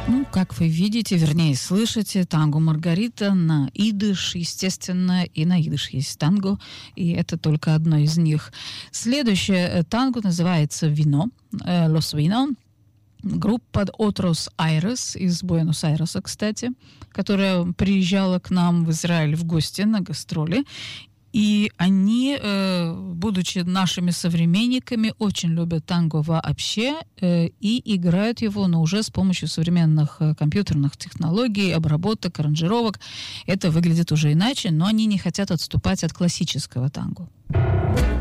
Ну, как вы видите, вернее, слышите, танго Маргарита на идыш, естественно, и на идыш есть танго, и это только одно из них. Следующее танго называется «Вино», «Los Vino». Группа Otros Aires из Буэнос-Айреса, кстати, которая приезжала к нам в Израиль в гости на гастроли. И они, будучи нашими современниками, очень любят танго вообще и играют его, но уже с помощью современных компьютерных технологий, обработок, аранжировок. Это выглядит уже иначе, но они не хотят отступать от классического танго.